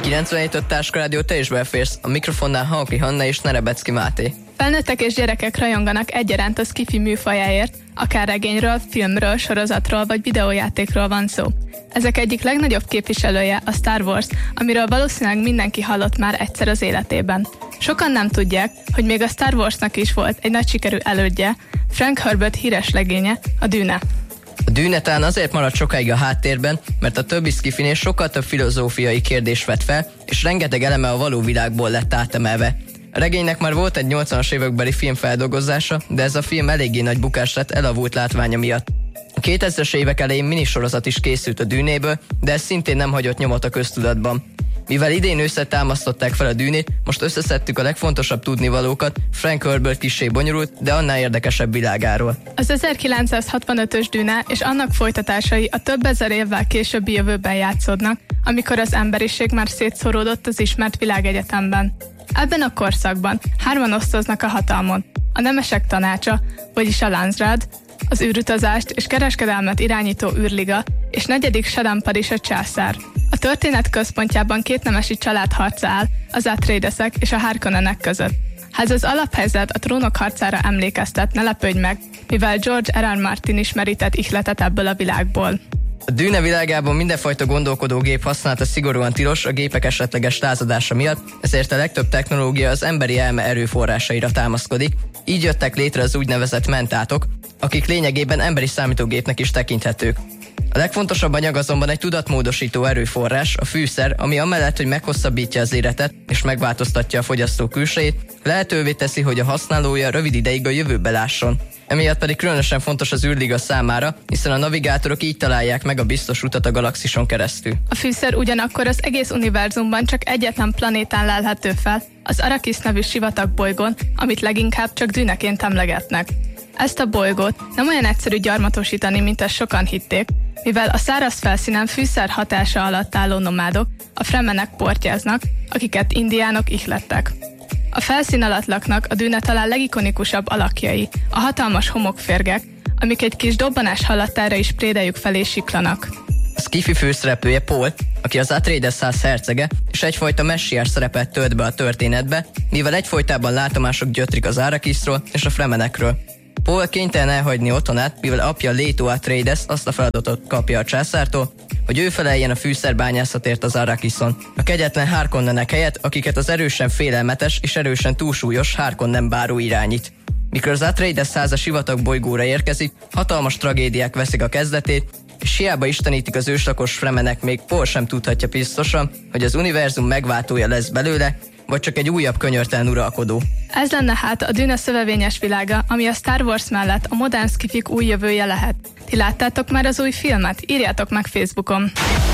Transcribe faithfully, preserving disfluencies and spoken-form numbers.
kilencvenhét öt Táskarádió, te is belférsz. A mikrofonnál Halki Hanna és Nerebecki Máté. Felnőttek és gyerekek rajonganak egyaránt a sci-fi műfajáért, akár regényről, filmről, sorozatról vagy videójátékról van szó. Ezek egyik legnagyobb képviselője a Star Wars, amiről valószínűleg mindenki hallott már egyszer az életében. Sokan nem tudják, hogy még a Star Warsnak is volt egy nagy sikerű elődje, Frank Herbert híres legénye, a Dűne. A Dűne talán azért maradt sokáig a háttérben, mert a többi sci-finél sokkal több filozófiai kérdést vett fel, és rengeteg eleme a való világból lett átemelve. A regénynek már volt egy nyolcvanas évekbeli filmfeldolgozása, de ez a film eléggé nagy bukás lett elavult látványa miatt. A kétezres évek elején minisorozat is készült a Dűnéből, de ez szintén nem hagyott nyomot a köztudatban. Mivel idén ősszel támasztották fel a Dűnét, most összeszedtük a legfontosabb tudnivalókat Frank Herbert kissé bonyolult, de annál érdekesebb világáról. Az ezerkilencszázhatvanötös Dűne és annak folytatásai a több ezer évvel későbbi jövőben játszódnak, amikor az emberiség már szétszóródott az ismert világegyetemben. Ebben a korszakban hárman osztoznak a hatalmon. A nemesek tanácsa, vagyis a Landsraad, az űrutazást és kereskedelmet irányító űrliga, és negyedik Shadam-Padis a császár. A történet központjában két nemesi család harca áll, az Atreidesek és a Harkonnenek között. Ha ez az alaphelyzet a trónok harcára emlékeztet, ne lepődj meg, mivel George R. R. Martin is merített ihletet ebből a világból. A Dűne világában mindenfajta gondolkodógép használata szigorúan tilos a gépek esetleges lázadása miatt, ezért a legtöbb technológia az emberi elme erőforrásaira támaszkodik, így jöttek létre az úgynevezett mentátok, akik lényegében emberi számítógépnek is tekinthetők. A legfontosabb anyag azonban egy tudatmódosító erőforrás, a fűszer, ami amellett, hogy meghosszabbítja az életet és megváltoztatja a fogyasztó külsejét, lehetővé teszi, hogy a használója rövid ideig a jövőbe lásson. Emiatt pedig különösen fontos az űrliga számára, hiszen a navigátorok így találják meg a biztos utat a galaxison keresztül. A fűszer ugyanakkor az egész univerzumban csak egyetlen planétán lelhető fel, az Arrakis nevű sivatag bolygón, amit leginkább csak Dűneként emlegetnek. Ezt a bolygót nem olyan egyszerű gyarmatosítani, mint ezt sokan hitték, mivel a száraz felszínen fűszer hatása alatt álló nomádok, a fremenek portyáznak, akiket indiánok ihlettek. A felszín alatt laknak a Dűne talán legikonikusabb alakjai, a hatalmas homokférgek, amik egy kis dobbanás hallatára is prédeljük felé siklanak. A sci-fi főszereplője Paul, aki az Atreides száz hercege, és egyfajta messiás szerepet tölt be a történetbe, mivel egyfolytában látomások gyötrik az Arrakisról és a fremenekről. Paul kénytelen elhagyni otthonát, mivel apja Leto Atreides azt a feladatot kapja a császártól, hogy ő feleljen a fűszerbányászatért az Arrakison. A kegyetlen Harkonnenek helyett, akiket az erősen félelmetes és erősen túlsúlyos Harkonnen báró irányít. Mikor az Atreides száz a sivatag bolygóra érkezik, hatalmas tragédiák veszik a kezdetét, és hiába istenítik az őslakos fremenek, még Paul sem tudhatja biztosan, hogy az univerzum megváltója lesz belőle, vagy csak egy újabb könyörtelen uralkodó. Ez lenne hát a Dűne szövevényes világa, ami a Star Wars mellett a modern sci-fik új jövője lehet. Ti láttátok már az új filmet? Írjátok meg Facebookon!